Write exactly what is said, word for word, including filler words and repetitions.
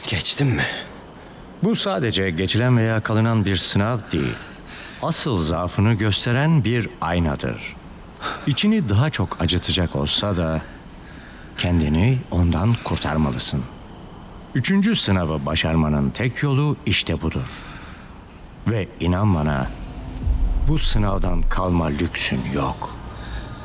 Geçtim mi? Bu sadece geçilen veya kalınan bir sınav değil. Asıl zaafını gösteren bir aynadır. İçini daha çok acıtacak olsa da kendini ondan kurtarmalısın. Üçüncü sınavı başarmanın tek yolu işte budur. Ve inan bana, bu sınavdan kalma lüksün yok.